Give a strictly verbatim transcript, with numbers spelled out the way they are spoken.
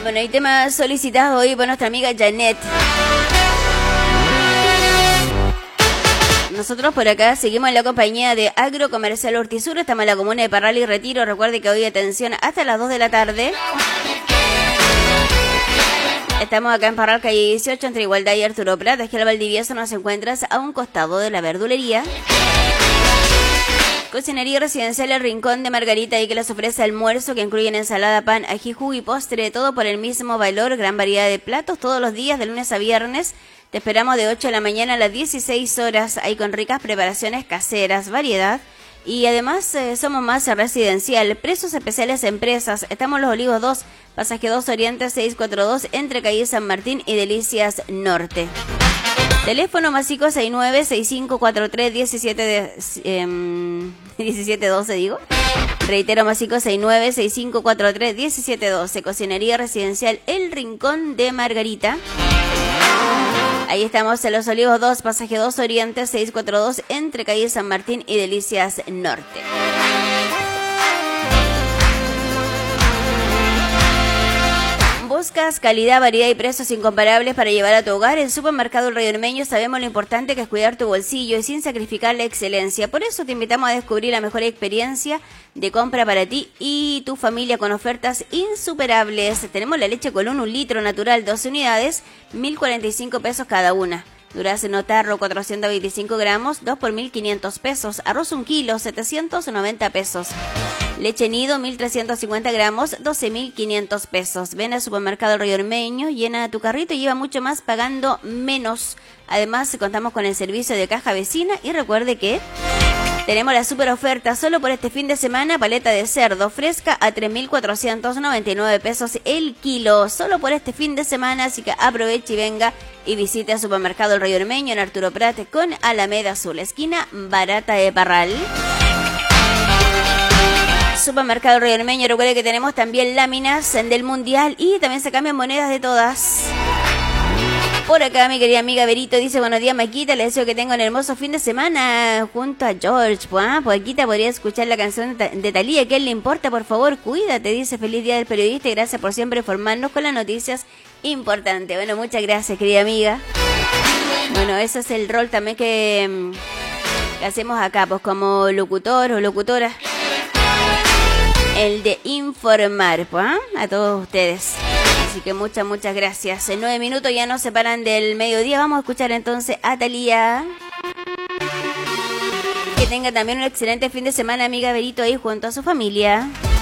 Bueno, hay tema solicitado hoy por nuestra amiga Janet. Nosotros por acá seguimos en la compañía de Agrocomercial Urtisur. Estamos en la comuna de Parral y Retiro. Recuerde que hoy atención hasta las dos de la tarde. Estamos acá en Parral, calle dieciocho, entre Igualdad y Arturo Prat. Aquí al Valdivieso nos encuentras a un costado de la verdulería. Cocinería Residencial El Rincón de Margarita, y que les ofrece almuerzo que incluyen ensalada, pan, ají, jugo y postre, todo por el mismo valor, gran variedad de platos todos los días de lunes a viernes. Te esperamos de ocho de la mañana a las dieciséis horas, ahí con ricas preparaciones caseras, variedad. Y además eh, somos más residencial, precios especiales empresas. Estamos en Los Olivos dos, Pasaje dos Oriente seiscientos cuarenta y dos, entre calle San Martín y Delicias Norte. Teléfono más cinco seis nueve, seis cinco cuatro tres, diecisiete doce, digo. Reitero, más cinco seis nueve, seis cinco cuatro tres, diecisiete doce. Cocinería Residencial El Rincón de Margarita. Ahí estamos en Los Olivos dos, Pasaje dos Oriente seiscientos cuarenta y dos, entre calle San Martín y Delicias Norte. ¿Buscas calidad, variedad y precios incomparables para llevar a tu hogar? En Supermercado El Rayo Ormeño sabemos lo importante que es cuidar tu bolsillo y sin sacrificar la excelencia. Por eso te invitamos a descubrir la mejor experiencia de compra para ti y tu familia con ofertas insuperables. Tenemos la leche Colón, un litro natural, doce unidades, mil cuarenta y cinco pesos cada una. Durazno Tarro, cuatrocientos veinticinco gramos, dos por mil quinientos pesos. Arroz un kilo, setecientos noventa pesos. Leche Nido, mil trescientos cincuenta gramos, doce mil quinientos pesos. Ven al Supermercado El Rayo Ormeño, llena tu carrito y lleva mucho más pagando menos. Además, contamos con el servicio de caja vecina y recuerde que tenemos la super oferta solo por este fin de semana. Paleta de cerdo fresca a tres mil cuatrocientos noventa y nueve pesos el kilo. Solo por este fin de semana, así que aproveche y venga y visite al Supermercado El Rayo Ormeño en Arturo Prat con Alameda Azul, esquina Barata de Parral. Supermercado El Rayo Ormeño, recuerde que tenemos también láminas del Mundial y también se cambian monedas de todas. Por acá mi querida amiga Berito dice: buenos días Maquita, le deseo que tenga un hermoso fin de semana junto a George. Pues, ¿ah? Pues Maquita podría escuchar la canción de Thalía, ¿qué le importa? Por favor, cuídate, dice. Feliz día del periodista y gracias por siempre informarnos con las noticias importantes. Bueno, muchas gracias querida amiga. Bueno, ese es el rol también que, que hacemos acá, pues como locutor o locutora. El de informar, pues, ¿ah? A todos ustedes. Así que muchas, muchas gracias. En nueve minutos ya nos separan del mediodía. Vamos a escuchar entonces a Thalía. Que tenga también un excelente fin de semana, amiga Berito, ahí junto a su familia.